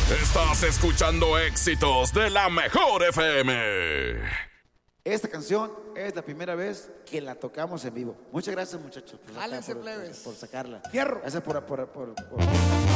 Estás escuchando éxitos de la mejor FM. Esta canción es la primera vez que la tocamos en vivo. Muchas gracias, muchachos, por sacarla. Fierro. Gracias por